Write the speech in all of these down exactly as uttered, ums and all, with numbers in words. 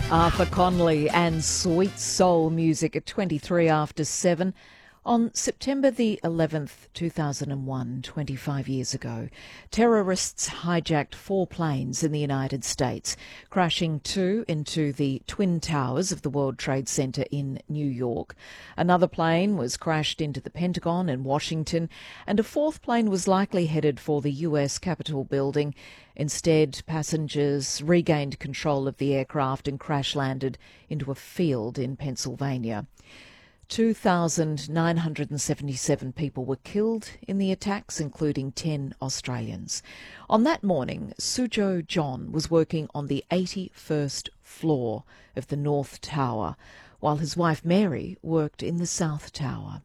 Arthur Conley and Sweet Soul Music at twenty-three after seven. On September the eleventh, two thousand one, twenty-five years ago, terrorists hijacked four planes in the United States, crashing two into the Twin Towers of the World Trade Center in New York. Another plane was crashed into the Pentagon in Washington, and a fourth plane was likely headed for the U S Capitol building. Instead, passengers regained control of the aircraft and crash-landed into a field in Pennsylvania. two thousand nine hundred seventy-seven people were killed in the attacks, including ten Australians. On that morning, Sujo John was working on the eighty-first floor of the North Tower, while his wife Mary worked in the South Tower.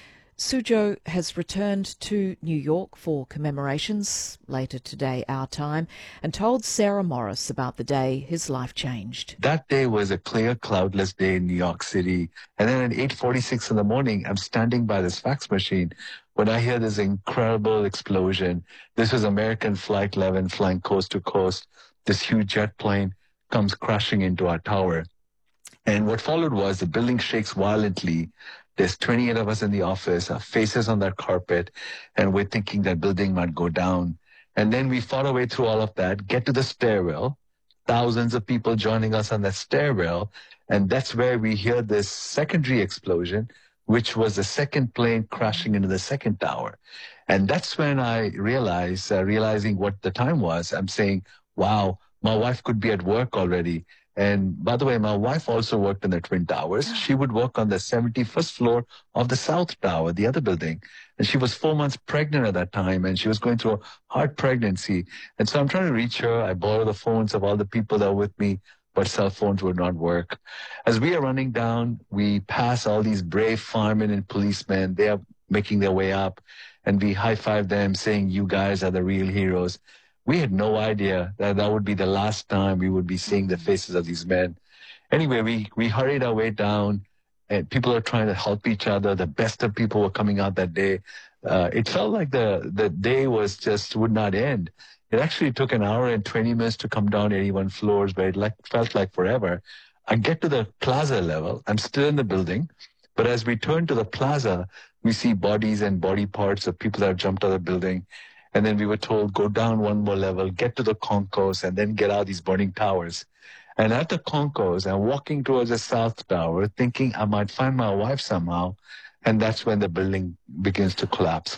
Sujo has returned to New York for commemorations later today, our time, and told Sarah Morris about the day his life changed. That day was a clear, cloudless day in New York City. And then at eight forty-six in the morning, I'm standing by this fax machine when I hear this incredible explosion. This was American Flight eleven flying coast to coast. This huge jet plane comes crashing into our tower. And what followed was the building shakes violently. There's twenty-eight of us in the office, our faces on that carpet, and we're thinking that building might go down. And then we fought our way through all of that, get to the stairwell, thousands of people joining us on that stairwell, and that's where we hear this secondary explosion, which was the second plane crashing into the second tower. And that's when I realized, uh, realizing what the time was, I'm saying, wow, my wife could be at work already. And by the way, my wife also worked in the Twin Towers. She would work on the seventy-first floor of the South Tower, the other building. And she was four months pregnant at that time, and she was going through a hard pregnancy. And so I'm trying to reach her. I borrow the phones of all the people that were with me, but cell phones would not work. As we are running down, we pass all these brave firemen and policemen. They are making their way up, and we high-five them, saying, "You guys are the real heroes." We had no idea that that would be the last time we would be seeing the faces of these men. Anyway, we, we hurried our way down, and people are trying to help each other. The best of people were coming out that day. Uh, it felt like the, the day was just would not end. It actually took an hour and twenty minutes to come down eighty-one floors, but it like, felt like forever. I get to the plaza level. I'm still in the building, but as we turn to the plaza, we see bodies and body parts of people that have jumped out of the building. And then we were told, go down one more level, get to the concourse, and then get out of these burning towers. And at the concourse, I'm walking towards the South Tower, thinking I might find my wife somehow. And that's when the building begins to collapse.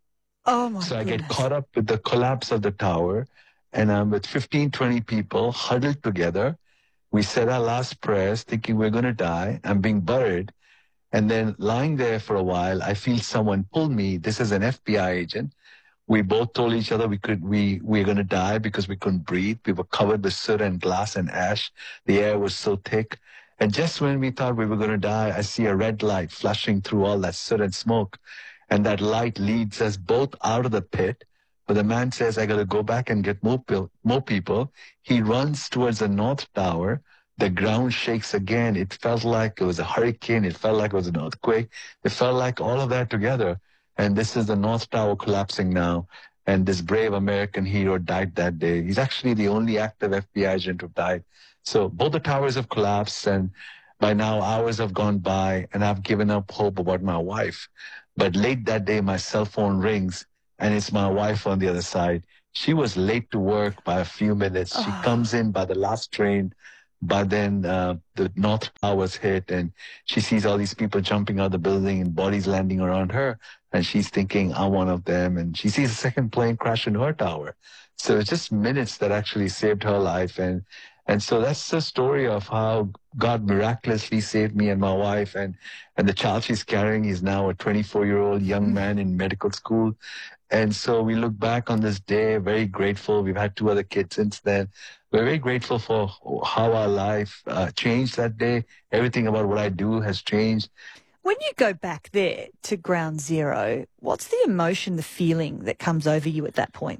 Oh, my So I goodness. get caught up with the collapse of the tower, and I'm with fifteen, twenty people huddled together. We said our last prayers, thinking we're going to die. I'm being buried. And then lying there for a while, I feel someone pull me. This is an F B I agent. We both told each other we could we we were going to die because we couldn't breathe. We were covered with soot and glass and ash. The air was so thick. And just when we thought we were going to die, I see a red light flashing through all that soot and smoke. And that light leads us both out of the pit. But the man says, I got to go back and get more, pil- more people. He runs towards the North Tower. The ground shakes again. It felt like it was a hurricane. It felt like it was an earthquake. It felt like all of that together. And this is the North Tower collapsing now. And this brave American hero died that day. He's actually the only active F B I agent who died. So both the towers have collapsed, and by now hours have gone by, and I've given up hope about my wife. But late that day, my cell phone rings, and it's my wife on the other side. She was late to work by a few minutes. She Oh. comes in by the last train. But then uh, the North Tower was hit, and she sees all these people jumping out of the building and bodies landing around her. And she's thinking, I'm one of them. And she sees a second plane crash into her tower. So it's just minutes that actually saved her life. And and so that's the story of how God miraculously saved me and my wife. And, and the child she's carrying is now a twenty-four-year-old young man in medical school. And so we look back on this day, very grateful. We've had two other kids since then. We're very grateful for how our life uh, changed that day. Everything about what I do has changed. When you go back there to ground zero, what's the emotion, the feeling that comes over you at that point?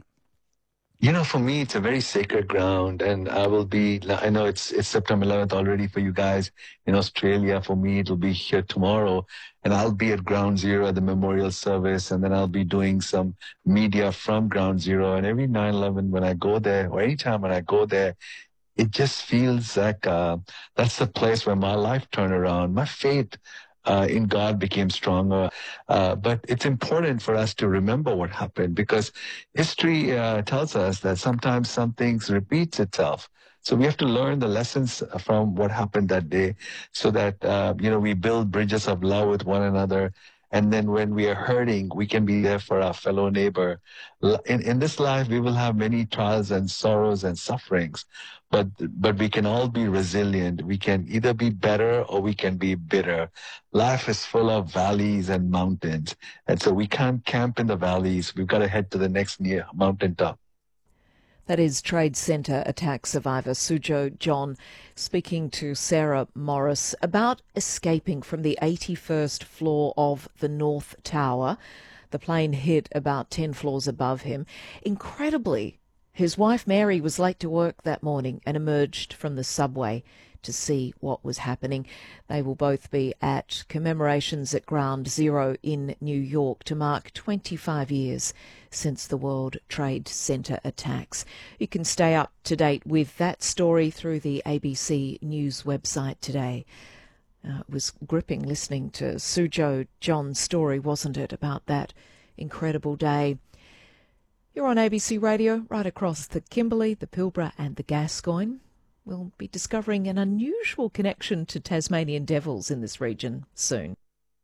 You know, for me, it's a very sacred ground, and I will be, I know it's it's September eleventh already for you guys in Australia. For me, it'll be here tomorrow, and I'll be at Ground Zero at the memorial service, and then I'll be doing some media from Ground Zero. And every nine eleven when I go there, or anytime when I go there, it just feels like uh, that's the place where my life turned around. My faith uh, in God became stronger. Uh, but it's important for us to remember what happened, because history uh, tells us that sometimes some things repeats itself. So we have to learn the lessons from what happened that day, so that, uh, you know, we build bridges of love with one another. And then when we are hurting, we can be there for our fellow neighbor. In, in this life, we will have many trials and sorrows and sufferings, but, but we can all be resilient. We can either be better or we can be bitter. Life is full of valleys and mountains. And so we can't camp in the valleys. We've got to head to the next near mountaintop. That is Trade Centre attack survivor Suzhou John speaking to Sarah Morris about escaping from the eighty-first floor of the North Tower. The plane hit about ten floors above him. Incredibly, his wife Mary was late to work that morning and emerged from the subway to see what was happening. They will both be at commemorations at Ground Zero in New York to mark twenty-five years since the World Trade Center attacks. You can stay up to date with that story through the A B C News website today. Uh, it was gripping listening to Suzhou John's story, wasn't it, about that incredible day. You're on A B C Radio, right across the Kimberley, the Pilbara and the Gascoyne. We'll be discovering an unusual connection to Tasmanian devils in this region soon.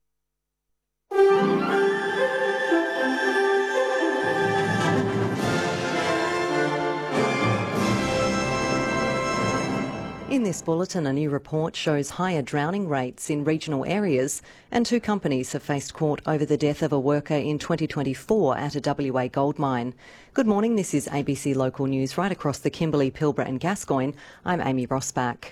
In this bulletin, a new report shows higher drowning rates in regional areas, and two companies have faced court over the death of a worker in twenty twenty-four at a W A gold mine. Good morning, this is A B C Local News right across the Kimberley, Pilbara and Gascoyne. I'm Amy Rosbach.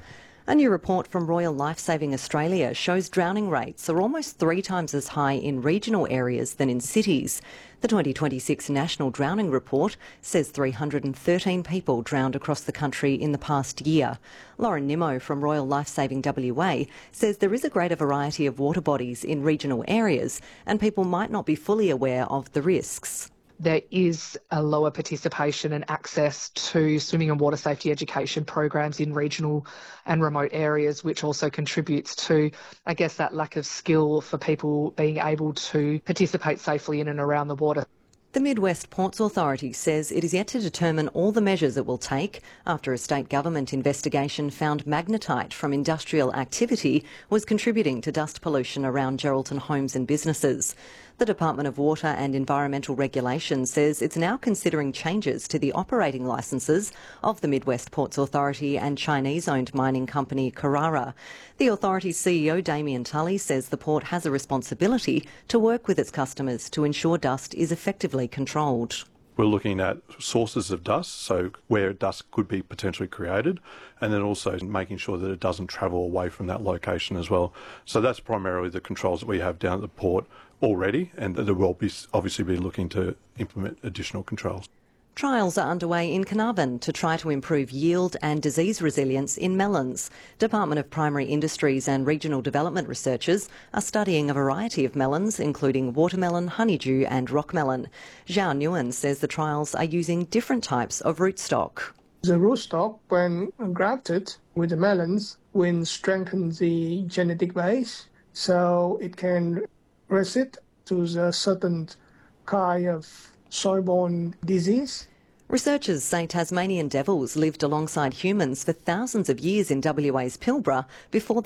A new report from Royal Lifesaving Australia shows drowning rates are almost three times as high in regional areas than in cities. The twenty twenty-six National Drowning Report says three hundred thirteen people drowned across the country in the past year. Lauren Nimmo from Royal Lifesaving W A says there is a greater variety of water bodies in regional areas and people might not be fully aware of the risks. There is a lower participation and access to swimming and water safety education programs in regional and remote areas, which also contributes to, I guess, that lack of skill for people being able to participate safely in and around the water. The Midwest Ports Authority says it is yet to determine all the measures it will take after a state government investigation found magnetite from industrial activity was contributing to dust pollution around Geraldton homes and businesses. The Department of Water and Environmental Regulation says it's now considering changes to the operating licences of the Midwest Ports Authority and Chinese-owned mining company Carrara. The authority's C E O Damien Tully says the port has a responsibility to work with its customers to ensure dust is effectively controlled. We're looking at sources of dust, so where dust could be potentially created, and then also making sure that it doesn't travel away from that location as well. So that's primarily the controls that we have down at the port already, and there will be obviously be looking to implement additional controls. Trials are underway in Carnarvon to try to improve yield and disease resilience in melons. Department of Primary Industries and Regional Development researchers are studying a variety of melons, including watermelon, honeydew and rockmelon. Zhao Nguyen says the trials are using different types of rootstock. The rootstock, when grafted with the melons, will strengthen the genetic base, so it can resist to the certain kind of soil-borne disease. Researchers say Tasmanian devils lived alongside humans for thousands of years in W A's Pilbara before they